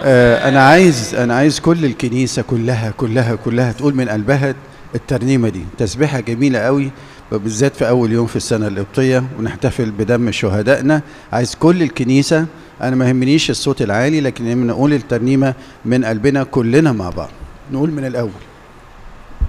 انا عايز كل الكنيسه كلها تقول من قلبها الترنيمه دي. تسبيحه جميله قوي، وبالذات في اول يوم في السنه القبطيه ونحتفل بدم شهدائنا. عايز كل الكنيسه، انا ما يهمنيش الصوت العالي، لكن نقول الترنيمه من قلبنا كلنا مع بعض. نقول من الاول.